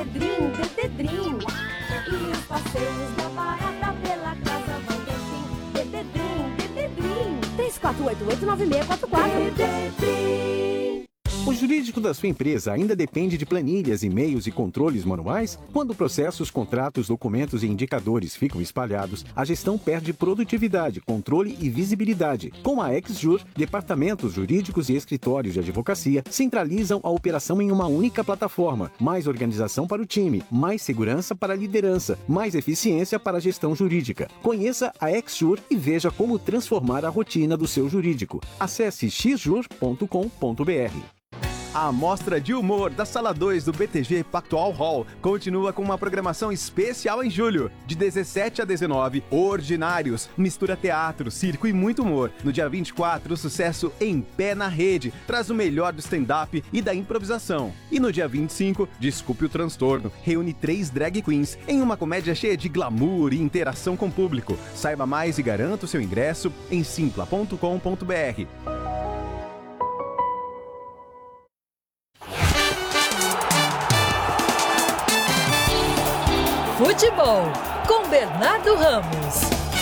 Dededrim. E os passeios da barata pela casa vão ter fim. Dededrim. 3488-9644. Dededrim. O jurídico da sua empresa ainda depende de planilhas, e-mails e controles manuais? Quando processos, contratos, documentos e indicadores ficam espalhados, a gestão perde produtividade, controle e visibilidade. Com a XJur, departamentos jurídicos e escritórios de advocacia centralizam a operação em uma única plataforma. Mais organização para o time, mais segurança para a liderança, mais eficiência para a gestão jurídica. Conheça a XJur e veja como transformar a rotina do seu jurídico. Acesse xjur.com.br. A Mostra de Humor da Sala 2 do BTG Pactual Hall continua com uma programação especial em julho. De 17 a 19, Ordinários, mistura teatro, circo e muito humor. No dia 24, o sucesso Em Pé na Rede traz o melhor do stand-up e da improvisação. E no dia 25, Desculpe o Transtorno, reúne 3 drag queens em uma comédia cheia de glamour e interação com o público. Saiba mais e garanta o seu ingresso em simpla.com.br. Futebol, com Bernardo Ramos.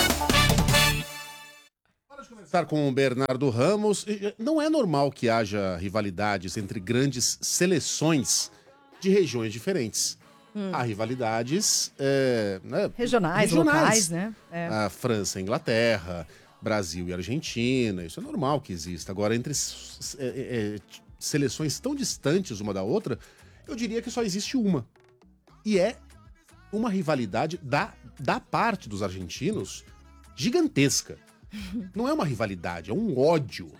Para começar com o Bernardo Ramos, não é normal que haja rivalidades entre grandes seleções de regiões diferentes. Há rivalidades regionais, locais, né? A França e a Inglaterra, Brasil e Argentina, isso é normal que exista. Agora, entre seleções tão distantes uma da outra, eu diria que só existe uma. E é uma rivalidade da parte dos argentinos gigantesca. Não é uma rivalidade, é um ódio.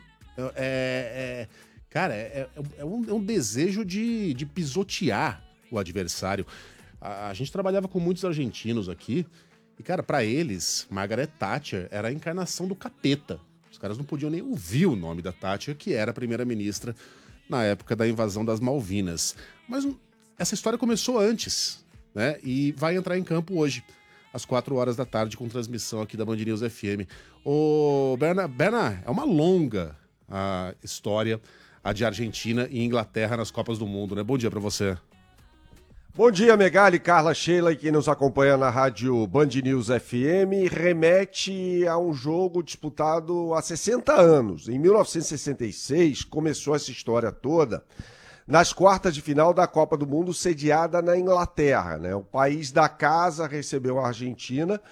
Cara, é um desejo de pisotear o adversário. A gente trabalhava com muitos argentinos aqui e, cara, pra eles, Margaret Thatcher era a encarnação do capeta. Os caras não podiam nem ouvir o nome da Thatcher, que era a primeira-ministra na época da invasão das Malvinas. Mas essa história começou antes, né? E vai entrar em campo hoje, às 4 horas da tarde, com transmissão aqui da Band News FM. Ô, Berna, é uma longa história a de Argentina e Inglaterra nas Copas do Mundo, né? Bom dia pra você. Bom dia, Megali, Carla, Sheila e quem nos acompanha na rádio Band News FM. Remete a um jogo disputado há 60 anos. Em 1966 começou essa história toda nas quartas de final da Copa do Mundo, sediada na Inglaterra, né? O país da casa recebeu a Argentina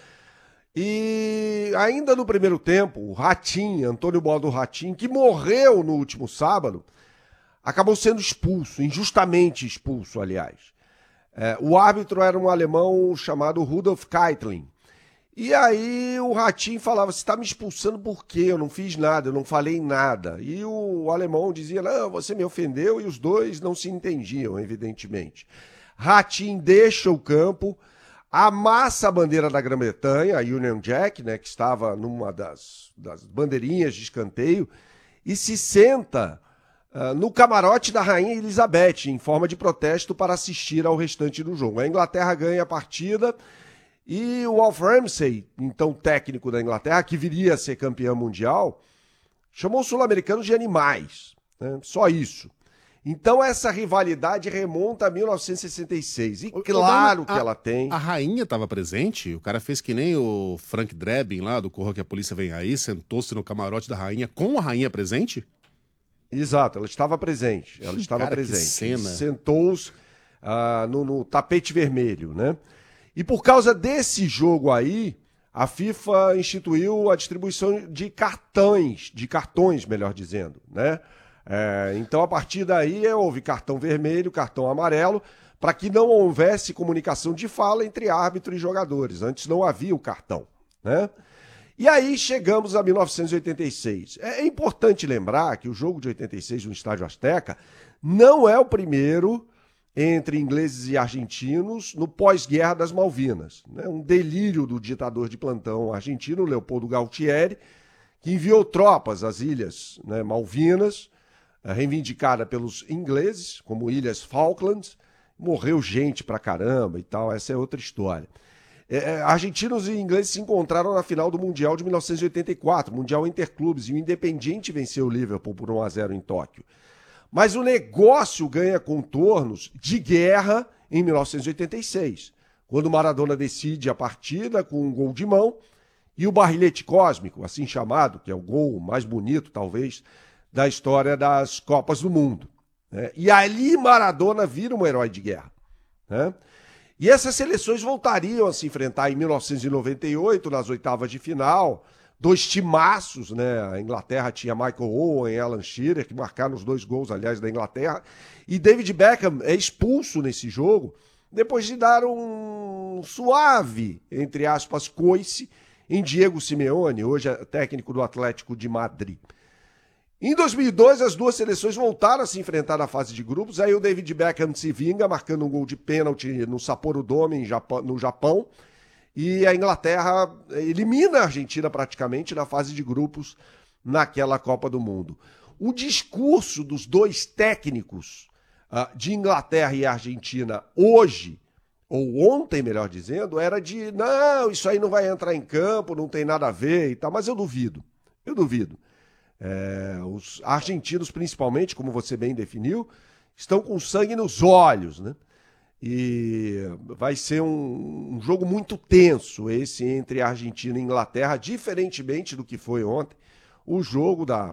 e ainda no primeiro tempo, o Ratinho, Antônio Baldo Ratinho, que morreu no último sábado, acabou sendo expulso, injustamente expulso, aliás. O árbitro era um alemão chamado Rudolf Keitlin. E aí o Ratinho falava, você está me expulsando por quê? Eu não fiz nada, eu não falei nada. E o alemão dizia, não, você me ofendeu, e os dois não se entendiam, evidentemente. Ratinho deixa o campo, amassa a bandeira da Grã-Bretanha, a Union Jack, né, que estava numa das bandeirinhas de escanteio, e se senta no camarote da Rainha Elizabeth, em forma de protesto para assistir ao restante do jogo. A Inglaterra ganha a partida. E o Alf Ramsey, então técnico da Inglaterra, que viria a ser campeão mundial, chamou os sul-americanos de animais, né? Só isso. Então essa rivalidade remonta a 1966. E claro que ela tem. A rainha estava presente, o cara fez que nem o Frank Drebin lá do Corra que a Polícia Vem Aí, sentou-se no camarote da rainha com a rainha presente? Exato, ela estava presente. Ela estava cara, presente. Que cena. Sentou-se no tapete vermelho, né? E por causa desse jogo aí, a FIFA instituiu a distribuição de cartões, melhor dizendo, né? Então, a partir daí, houve cartão vermelho, cartão amarelo, para que não houvesse comunicação de fala entre árbitro e jogadores. Antes não havia o cartão, né? E aí chegamos a 1986. É importante lembrar que o jogo de 86 no Estádio Azteca não é o primeiro entre ingleses e argentinos no pós-guerra das Malvinas, né? Um delírio do ditador de plantão argentino, Leopoldo Galtieri, que enviou tropas às ilhas, né, Malvinas, reivindicada pelos ingleses, como Ilhas Falklands, morreu gente pra caramba e tal, essa é outra história. Argentinos e ingleses se encontraram na final do Mundial de 1984, Mundial Interclubes, e o Independiente venceu o Liverpool por 1-0 em Tóquio. Mas o negócio ganha contornos de guerra em 1986, quando Maradona decide a partida com um gol de mão e o barrilete cósmico, assim chamado, que é o gol mais bonito, talvez, da história das Copas do Mundo. Né? E ali Maradona vira um herói de guerra. Né? E essas seleções voltariam a se enfrentar em 1998, nas oitavas de final. 2 timaços, né? A Inglaterra tinha Michael Owen e Alan Shearer, que marcaram os 2 gols, aliás, da Inglaterra. E David Beckham é expulso nesse jogo, depois de dar um suave, entre aspas, coice em Diego Simeone, hoje é técnico do Atlético de Madrid. Em 2002, as 2 seleções voltaram a se enfrentar na fase de grupos. Aí o David Beckham se vinga, marcando um gol de pênalti no Sapporo Dome, no Japão. E a Inglaterra elimina a Argentina praticamente na fase de grupos naquela Copa do Mundo. O discurso dos 2 técnicos de Inglaterra e Argentina hoje, ou ontem, melhor dizendo, era de não, isso aí não vai entrar em campo, não tem nada a ver e tal. Mas eu duvido. Os argentinos, principalmente, como você bem definiu, estão com sangue nos olhos, né? E vai ser um jogo muito tenso esse entre Argentina e Inglaterra, diferentemente do que foi ontem, o jogo da